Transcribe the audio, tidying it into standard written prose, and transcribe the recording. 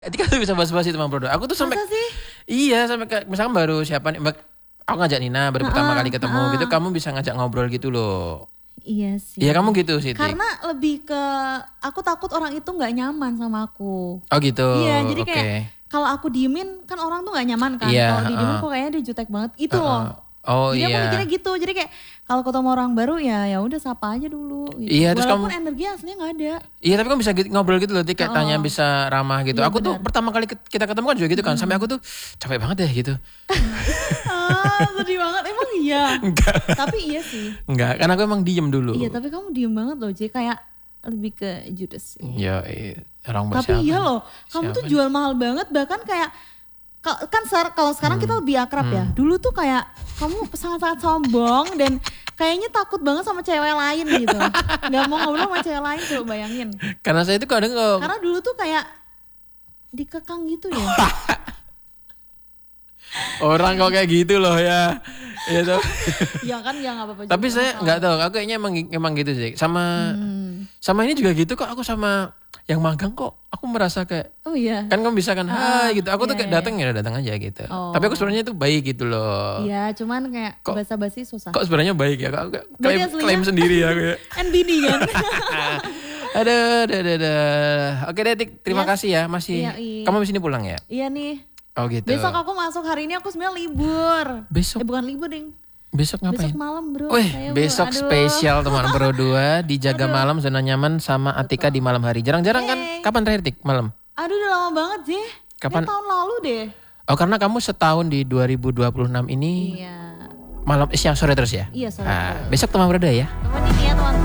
Etika tuh bisa basa-basi teman bro. Aku tuh sampai Masa sih? iya sampai misalkan baru siapa nih aku ngajak Nina baru pertama kali ketemu gitu kamu bisa ngajak ngobrol gitu loh. Iya sih. Iya kamu gitu sih. Karena lebih ke aku takut orang itu nggak nyaman sama aku. Oh gitu. Iya, jadi kayak kalau aku diemin kan orang tuh nggak nyaman kan. Iya, Kalau didiemin kok kayaknya dia jutek banget itu loh. Oh jadi iya. aku mikirnya gitu. Jadi kayak kalau ketemu orang baru ya udah sapa aja dulu gitu. Iya, terus walaupun energi aslinya nggak ada. Iya tapi kan bisa ngobrol gitu loh, kayak tanya bisa ramah gitu. Iya, aku tuh pertama kali kita ketemu kan juga gitu kan, sampai aku tuh capek banget deh gitu. Sedih banget, emang iya. Enggak. Tapi iya sih. Enggak, karena aku emang diem dulu. Iya tapi kamu diem banget loh, J, kayak lebih ke Judas sih. Ya orang Tapi siapa? iya loh, kamu tuh jual mahal banget, bahkan kayak kan kalau sekarang kita lebih akrab ya. Dulu tuh kayak kamu sangat-sangat sombong dan kayaknya takut banget sama cewek lain gitu. Gak mau ngobrol sama cewek lain, coba bayangin. Karena saya itu kadang Karena dulu tuh kayak dikekang gitu ya. orang kok kayak gitu loh ya. Iya tuh. Ya kan ya gak apa-apa juga. Tapi saya nggak tahu, aku kayaknya emang gitu sih. Sama ini juga gitu kok, aku sama yang magang kok aku merasa kayak oh iya. kan kamu bisa kan hai gitu. Aku tuh kayak datang ya datang aja gitu. Tapi aku sebenarnya tuh baik gitu loh. Iya, cuman kayak basa-basi susah. Kok sebenarnya baik ya? Kak klaim sendiri ya kayak. NBD kan. Aduh. Oke deh, Tik, terima kasih ya masih. Iya. Kamu di sini pulang ya? Iya nih. Oh gitu. Besok aku masuk, hari ini aku sebenarnya libur. Besok? Bukan libur, Ding. Besok ngapain? Besok malam bro. Besok spesial teman bro 2 dijaga malam zona nyaman sama Atika di malam hari. Jarang-jarang kan? Kapan terakhir Tik malam? Aduh udah lama banget sih. Kapan? Tahun lalu deh. Oh karena kamu setahun di 2026 ini. Iya. Malam siang sore terus ya? Iya sore. Besok teman bro 2 ya? Temenin ya teman.